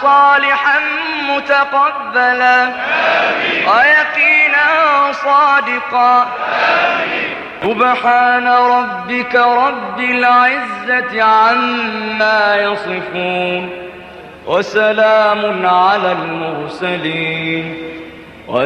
صالحا متقبلا ويقينا صادقا. سبحان ربك رب العزة عما يصفون وسلام على المرسلين